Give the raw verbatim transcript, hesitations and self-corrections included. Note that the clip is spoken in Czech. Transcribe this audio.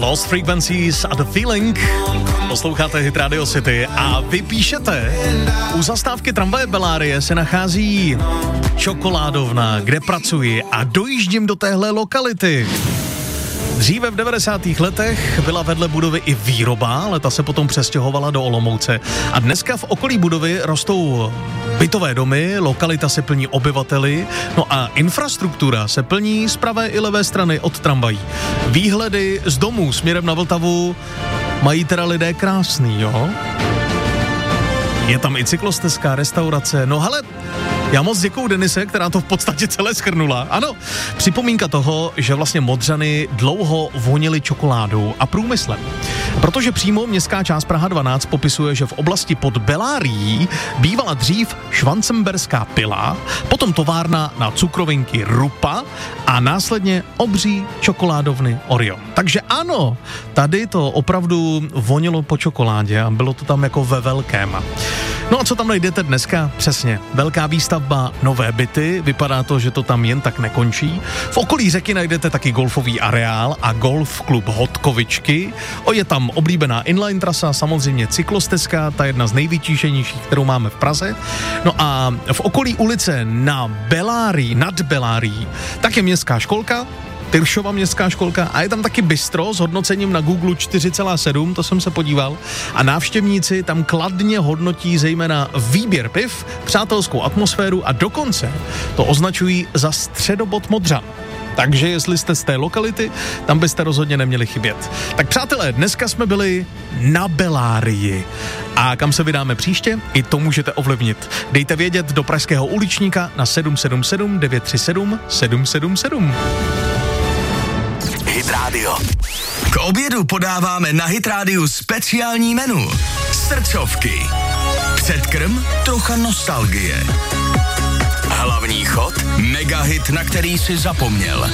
Lost Frequencies a The Feeling. Posloucháte Hit Radio City a vy píšete. U zastávky tramvaje Bellarie se nachází čokoládovna, kde pracuji a dojíždím do téhle lokality. Dříve v devadesátých letech byla vedle budovy i výroba, ale ta se potom přestěhovala do Olomouce. A dneska v okolí budovy rostou bytové domy, lokalita se plní obyvateli, no a infrastruktura se plní z pravé i levé strany od tramvají. Výhledy z domů směrem na Vltavu mají teda lidé krásný, jo? Je tam i cyklostezka, restaurace, no hele, já moc děkuju Denise, která to v podstatě celé shrnula. Ano, připomínka toho, že vlastně Modřany dlouho vonily čokoládou a průmyslem. Protože přímo městská část Praha dvanáct popisuje, že v oblasti pod Belárií bývala dřív švancemberská pila, potom továrna na cukrovinky Rupa a následně obří čokoládovny Orion. Takže ano, tady to opravdu vonilo po čokoládě a bylo to tam jako ve velkém. No a co tam najdete dneska? Přesně, velká výstavba, nové byty, vypadá to, že to tam jen tak nekončí. V okolí řeky najdete taky golfový areál a golf klub Hodkovičky. O, je tam oblíbená inline trasa, samozřejmě cyklostezka, ta jedna z nejvytíženějších, kterou máme v Praze. No a v okolí ulice na Belárii, nad Belárií, tak je městská školka, Tyršova městská školka a je tam taky bistro s hodnocením na Google čtyři celá sedm, to jsem se podíval, a návštěvníci tam kladně hodnotí zejména výběr piv, přátelskou atmosféru a dokonce to označují za středobod Modřan. Takže jestli jste z té lokality, tam byste rozhodně neměli chybět. Tak přátelé, dneska jsme byli na Belárii. A kam se vydáme příště? I to můžete ovlivnit. Dejte vědět do pražského uličníka na sedm sedm sedm devět tři sedm sedm sedm sedm. Hit Radio. K obědu podáváme na Hit Radio speciální menu. Srdcovky. Předkrm, trocha nostalgie. Hlavní chod, megahit, na který si zapomněl.